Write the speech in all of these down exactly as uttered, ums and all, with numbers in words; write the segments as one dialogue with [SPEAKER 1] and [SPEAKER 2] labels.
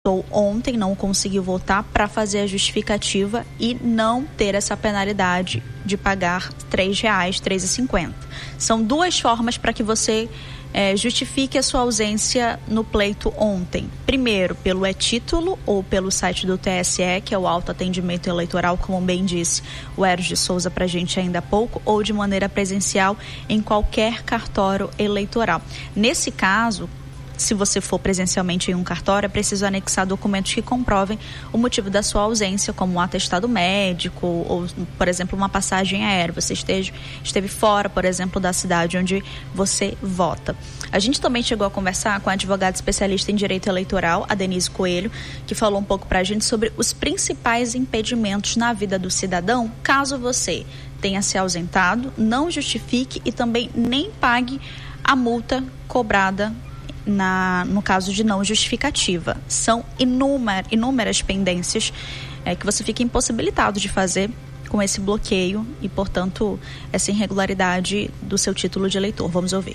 [SPEAKER 1] ontem, não conseguiu votar, para fazer a justificativa e não ter essa penalidade de pagar três reais, três reais e cinquenta centavos. São duas formas para que você é, justifique a sua ausência no pleito ontem. Primeiro, pelo e-título ou pelo site do T S E, que é o autoatendimento eleitoral, como bem disse o Eros de Souza para a gente ainda há pouco, ou de maneira presencial em qualquer cartório eleitoral. Nesse caso, se você for presencialmente em um cartório, é preciso anexar documentos que comprovem o motivo da sua ausência, como um atestado médico ou, por exemplo, uma passagem aérea. Você esteja, esteve fora, por exemplo, da cidade onde você vota. A gente também chegou a conversar com a advogada especialista em direito eleitoral, a Denise Coelho, que falou um pouco para a gente sobre os principais impedimentos na vida do cidadão, caso você tenha se ausentado, não justifique e também nem pague a multa cobrada Na, no caso de não justificativa. São inúmer, inúmeras pendências é, que você fica impossibilitado de fazer com esse bloqueio e, portanto, essa irregularidade do seu título de eleitor. Vamos ouvir.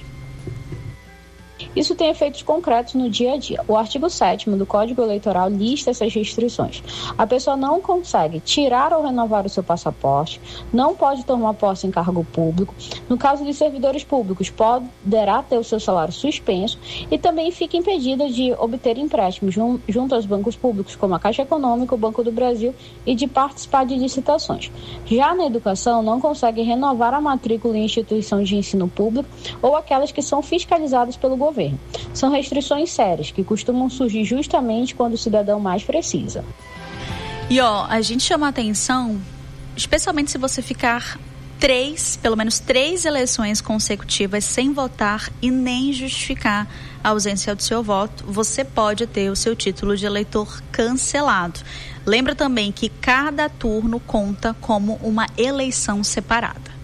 [SPEAKER 2] Isso tem efeitos concretos no dia a dia. O artigo sétimo do Código Eleitoral lista essas restrições. A pessoa não consegue tirar ou renovar o seu passaporte, não pode tomar posse em cargo público. No caso de servidores públicos, poderá ter o seu salário suspenso e também fica impedida de obter empréstimos junto aos bancos públicos, como a Caixa Econômica, o Banco do Brasil, e de participar de licitações. Já na educação, não consegue renovar a matrícula em instituições de ensino público ou aquelas que são fiscalizadas pelo governo. São restrições sérias que costumam surgir justamente quando o cidadão mais precisa.
[SPEAKER 1] E ó, a gente chama a atenção, especialmente se você ficar três, pelo menos três eleições consecutivas sem votar e nem justificar a ausência do seu voto, você pode ter o seu título de eleitor cancelado. Lembra também que cada turno conta como uma eleição separada.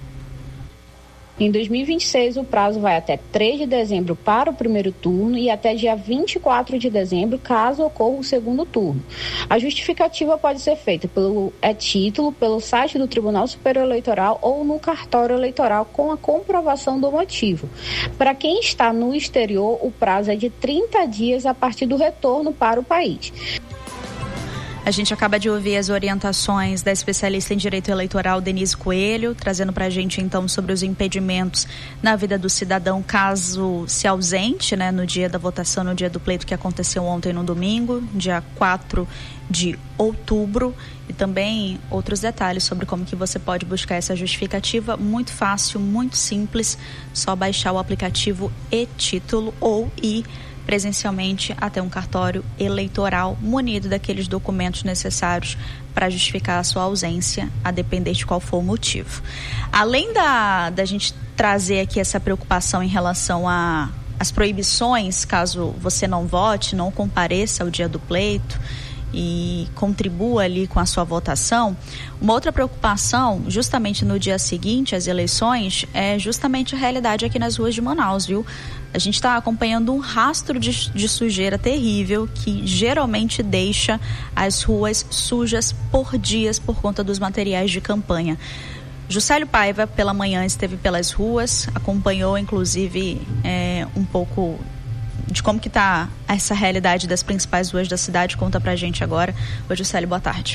[SPEAKER 2] Em dois mil e vinte e seis, o prazo vai até três de dezembro para o primeiro turno e até dia vinte e quatro de dezembro, caso ocorra o segundo turno. A justificativa pode ser feita pelo e-título, pelo site do Tribunal Superior Eleitoral ou no cartório eleitoral com a comprovação do motivo. Para quem está no exterior, o prazo é de trinta dias a partir do retorno para o país.
[SPEAKER 1] A gente acaba de ouvir as orientações da especialista em direito eleitoral, Denise Coelho, trazendo para a gente, então, sobre os impedimentos na vida do cidadão caso se ausente, né, no dia da votação, no dia do pleito que aconteceu ontem no domingo, dia quatro de outubro, e também outros detalhes sobre como que você pode buscar essa justificativa. Muito fácil, muito simples, só baixar o aplicativo e-título ou ir presencialmente até um cartório eleitoral munido daqueles documentos necessários para justificar a sua ausência, a depender de qual for o motivo. Além da, da gente trazer aqui essa preocupação em relação a as proibições, caso você não vote, não compareça ao dia do pleito e contribua ali com a sua votação, uma outra preocupação, justamente no dia seguinte às eleições, é justamente a realidade aqui nas ruas de Manaus, viu? A gente está acompanhando um rastro de, de sujeira terrível que geralmente deixa as ruas sujas por dias por conta dos materiais de campanha. Juscelio Paiva, pela manhã, esteve pelas ruas, acompanhou, inclusive, é, um pouco de como que está essa realidade das principais ruas da cidade. Conta pra gente agora. Oi, Juscelio, boa tarde.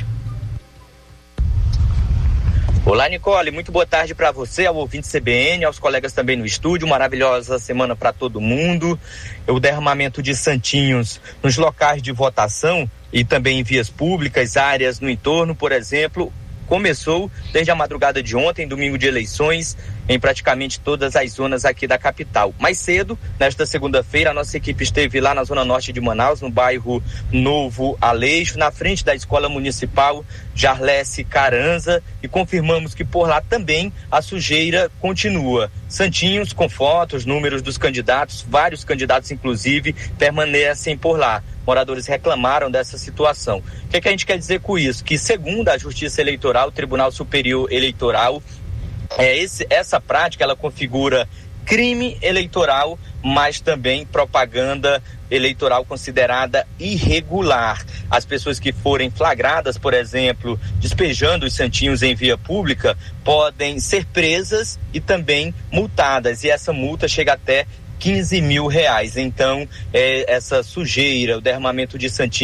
[SPEAKER 3] Olá, Nicole, muito boa tarde para você, ao ouvinte C B N, aos colegas também no estúdio. Maravilhosa semana para todo mundo. O derramamento de santinhos nos locais de votação e também em vias públicas, áreas no entorno, por exemplo, começou desde a madrugada de ontem, domingo de eleições, em praticamente todas as zonas aqui da capital. Mais cedo, nesta segunda-feira, a nossa equipe esteve lá na zona norte de Manaus, no bairro Novo Aleixo, na frente da Escola Municipal Jarlesse Caranza, e confirmamos que por lá também a sujeira continua. Santinhos com fotos, números dos candidatos, vários candidatos inclusive permanecem por lá. Moradores reclamaram dessa situação. O que é que a gente quer dizer com isso? Que segundo a Justiça Eleitoral, o Tribunal Superior Eleitoral, é esse, essa prática ela configura crime eleitoral, mas também propaganda eleitoral considerada irregular. As pessoas que forem flagradas, por exemplo, despejando os santinhos em via pública, podem ser presas e também multadas, e essa multa chega até quinze mil reais. Então, é, essa sujeira, o derramamento de santinhos